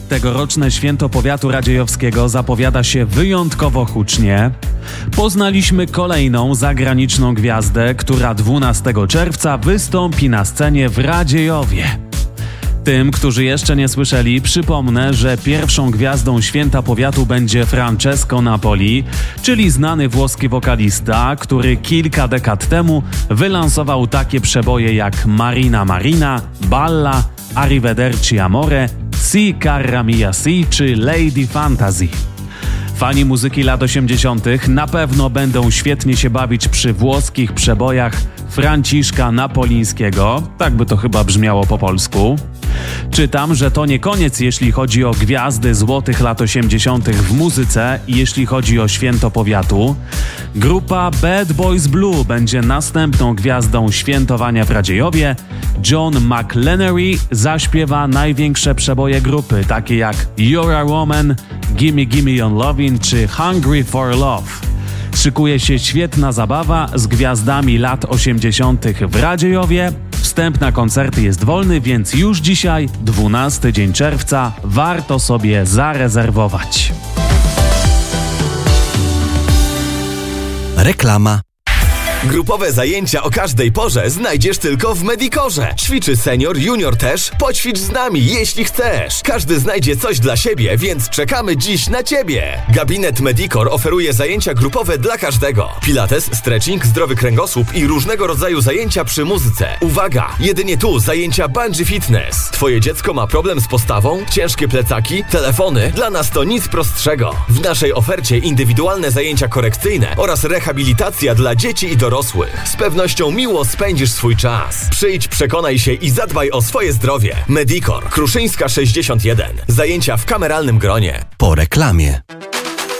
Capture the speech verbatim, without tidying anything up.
Tegoroczne Święto Powiatu Radziejowskiego zapowiada się wyjątkowo hucznie. Poznaliśmy kolejną zagraniczną gwiazdę, która dwunastego czerwca wystąpi na scenie w Radziejowie. Tym, którzy jeszcze nie słyszeli, przypomnę, że pierwszą gwiazdą Święta Powiatu będzie Francesco Napoli, czyli znany włoski wokalista, który kilka dekad temu wylansował takie przeboje jak Marina Marina, Balla, Arrivederci Amore, Si Cara Mia Si czy Lady Fantasy. Fani muzyki lat osiemdziesiątych na pewno będą świetnie się bawić przy włoskich przebojach Franciszka Napolińskiego, tak by to chyba brzmiało po polsku. Czytam, że to nie koniec, jeśli chodzi o gwiazdy złotych lat osiemdziesiątych w muzyce i jeśli chodzi o Święto Powiatu. Grupa Bad Boys Blue będzie następną gwiazdą świętowania w Radziejowie. John McLenery zaśpiewa największe przeboje grupy, takie jak You're a Woman, Gimme Gimme On Lovin' czy Hungry for Love. Szykuje się świetna zabawa z gwiazdami lat osiemdziesiątych w Radziejowie. Wstęp na koncerty jest wolny, więc już dzisiaj, dwunasty dzień czerwca, warto sobie zarezerwować. Reklama. Grupowe zajęcia o każdej porze znajdziesz tylko w Medicorze. Ćwiczy senior, junior też. Poćwicz z nami, jeśli chcesz. Każdy znajdzie coś dla siebie, więc czekamy dziś na Ciebie. Gabinet Medicor oferuje zajęcia grupowe dla każdego. Pilates, stretching, zdrowy kręgosłup i różnego rodzaju zajęcia przy muzyce. Uwaga! Jedynie tu zajęcia bungee fitness. Twoje dziecko ma problem z postawą? Ciężkie plecaki? Telefony? Dla nas to nic prostszego. W naszej ofercie indywidualne zajęcia korekcyjne oraz rehabilitacja dla dzieci i dorosłych. Dorosłych. Z pewnością miło spędzisz swój czas. Przyjdź, przekonaj się i zadbaj o swoje zdrowie. Medicor, Kruszyńska sześćdziesiąt jeden. Zajęcia w kameralnym gronie. Po reklamie.